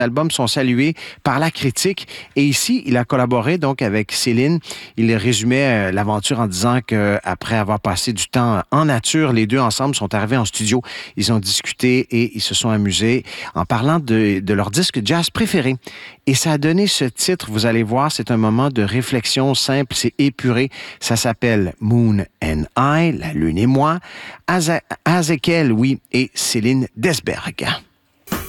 albums sont salués par la critique. Et ici, il a collaboré donc avec Céline. Il résumait l'aventure en disant qu'après avoir passé du temps en nature, les deux ensemble sont arrivés en studio. Ils ont discuté et ils se sont amusés en parlant de leur disque jazz préféré. Et ça a donné ce titre, vous allez voir, c'est un moment de réflexion simple, c'est épuré. Ça s'appelle Moon and I, la lune et moi. Azekel, oui, et Céline Desberg.